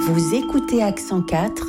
Vous écoutez Accent 4.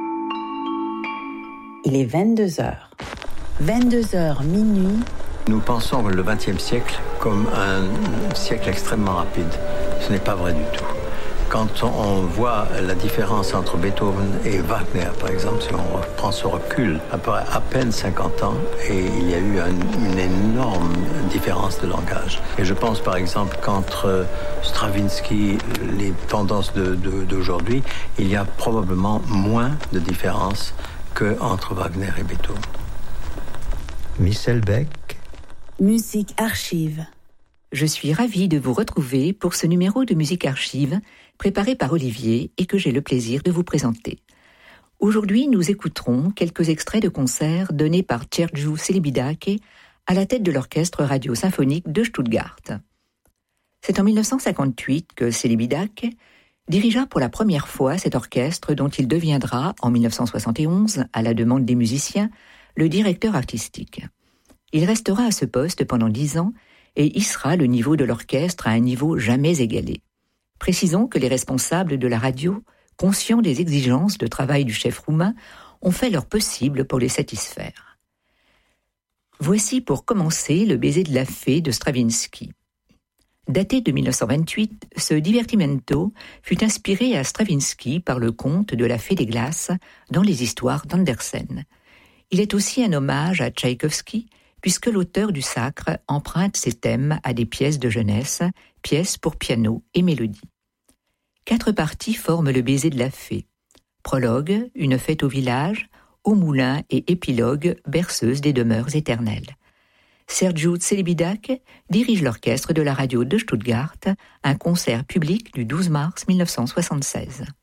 Il est 22h. 22h minuit. Nous pensons le XXe siècle comme un siècle extrêmement rapide. Ce n'est pas vrai du tout. Quand on voit la différence entre Beethoven et Wagner, par exemple, si on prend ce recul, après à peine 50 ans, et il y a eu une énorme différence de langage. Et je pense par exemple qu'entre Stravinsky, les tendances d'aujourd'hui, il y a probablement moins de différence qu'entre Wagner et Beethoven. Michel Beck. Musique Archive. Je suis ravie de vous retrouver pour ce numéro de Musique Archive préparé par Olivier et que j'ai le plaisir de vous présenter. Aujourd'hui, nous écouterons quelques extraits de concerts donnés par Sergiu Celibidache à la tête de l'orchestre radio-symphonique de Stuttgart. C'est en 1958 que Celibidache dirigea pour la première fois cet orchestre dont il deviendra, en 1971, à la demande des musiciens, le directeur artistique. Il restera à ce poste pendant 10 ans et hissera le niveau de l'orchestre à un niveau jamais égalé. Précisons que les responsables de la radio, conscients des exigences de travail du chef roumain, ont fait leur possible pour les satisfaire. Voici pour commencer le baiser de la fée de Stravinsky. Daté de 1928, ce divertimento fut inspiré à Stravinsky par le conte de la fée des glaces dans les histoires d'Andersen. Il est aussi un hommage à Tchaïkovski, puisque l'auteur du Sacre emprunte ses thèmes à des pièces de jeunesse, pièces pour piano et mélodie. 4 parties forment le baiser de la fée. Prologue, une fête au village, au moulin et épilogue, berceuse des demeures éternelles. Sergiu Celibidache dirige l'orchestre de la radio de Stuttgart, un concert public du 12 mars 1976.